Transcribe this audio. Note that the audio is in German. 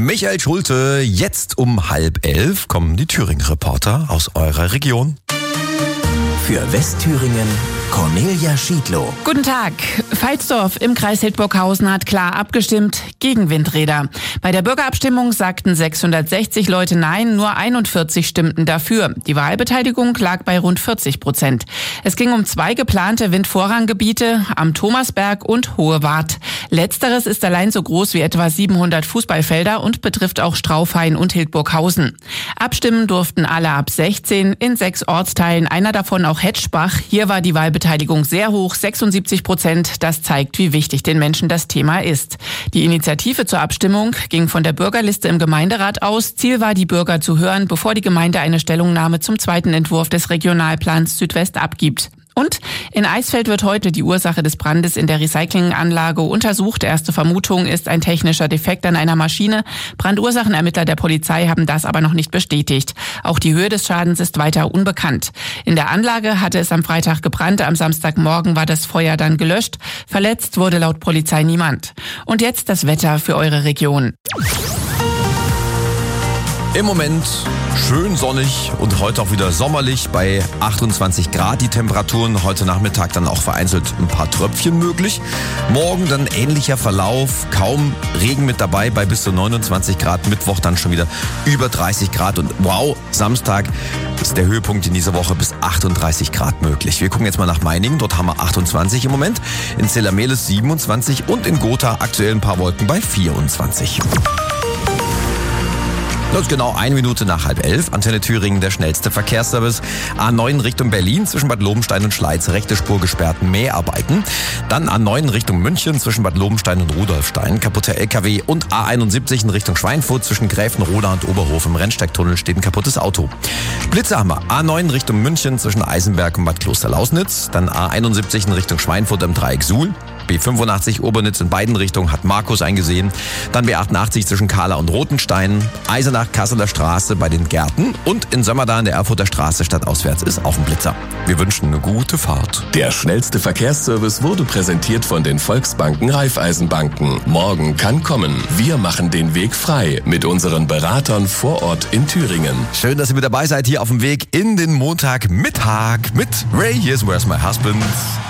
Michael Schulte. Jetzt um 10:30 kommen die Thüringen-Reporter aus eurer Region. Für Westthüringen Cornelia Schiedlow. Guten Tag. Veitsdorf im Kreis Hildburghausen hat klar abgestimmt gegen Windräder. Bei der Bürgerabstimmung sagten 660 Leute Nein, nur 41 stimmten dafür. Die Wahlbeteiligung lag bei rund 40%. Es ging um 2 geplante Windvorranggebiete am Thomasberg und Hohe Wart. Letzteres ist allein so groß wie etwa 700 Fußballfelder und betrifft auch Straufhain und Hildburghausen. Abstimmen durften alle ab 16 in 6 Ortsteilen, einer davon auch Hetschbach. Hier war die Wahlbeteiligung sehr hoch, 76%. Das zeigt, wie wichtig den Menschen das Thema ist. Die Initiative zur Abstimmung ging von der Bürgerliste im Gemeinderat aus. Ziel war, die Bürger zu hören, bevor die Gemeinde eine Stellungnahme zum zweiten Entwurf des Regionalplans Südwest abgibt. Und in Eisfeld wird heute die Ursache des Brandes in der Recyclinganlage untersucht. Erste Vermutung ist ein technischer Defekt an einer Maschine. Brandursachenermittler der Polizei haben das aber noch nicht bestätigt. Auch die Höhe des Schadens ist weiter unbekannt. In der Anlage hatte es am Freitag gebrannt. Am Samstagmorgen war das Feuer dann gelöscht. Verletzt wurde laut Polizei niemand. Und jetzt das Wetter für eure Region. Im Moment schön sonnig und heute auch wieder sommerlich bei 28 Grad die Temperaturen. Heute Nachmittag dann auch vereinzelt ein paar Tröpfchen möglich. Morgen dann ähnlicher Verlauf, kaum Regen mit dabei bei bis zu 29 Grad. Mittwoch dann schon wieder über 30 Grad und wow, Samstag ist der Höhepunkt in dieser Woche bis 38 Grad möglich. Wir gucken jetzt mal nach Meiningen, dort haben wir 28 im Moment. In Zell-am-Mehlis 27 und in Gotha aktuell ein paar Wolken bei 24. Das ist genau 1 Minute nach 10:30. Antenne Thüringen, der schnellste Verkehrsservice. A9 Richtung Berlin, zwischen Bad Lobenstein und Schleiz, rechte Spur gesperrt, Mäharbeiten. Dann A9 Richtung München, zwischen Bad Lobenstein und Rudolfstein, kaputter LKW. Und A71 in Richtung Schweinfurt, zwischen Gräfenroda und Oberhof im Rennsteigtunnel steht ein kaputtes Auto. Blitze haben wir. A9 Richtung München, zwischen Eisenberg und Bad Klosterlausnitz. Dann A71 in Richtung Schweinfurt im Dreieck Suhl. B85 Obernitz in beiden Richtungen hat Markus eingesehen. Dann B88 zwischen Kahla und Rothenstein. Eisenach-Kasseler Straße bei den Gärten. Und in Sömmerda in der Erfurter Straße stadtauswärts ist auch ein Blitzer. Wir wünschen eine gute Fahrt. Der schnellste Verkehrsservice wurde präsentiert von den Volksbanken Raiffeisenbanken. Morgen kann kommen. Wir machen den Weg frei mit unseren Beratern vor Ort in Thüringen. Schön, dass ihr mit dabei seid hier auf dem Weg in den Montagmittag mit Ray. Here's Where's My Husband.